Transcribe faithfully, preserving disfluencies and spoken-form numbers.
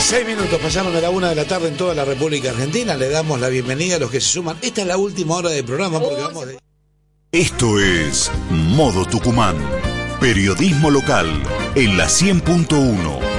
Seis minutos pasaron de la una de la tarde en toda la República Argentina. Le damos la bienvenida a los que se suman. Esta es la última hora del programa porque vamos de... Esto es Modo Tucumán. Periodismo local en la cien punto uno.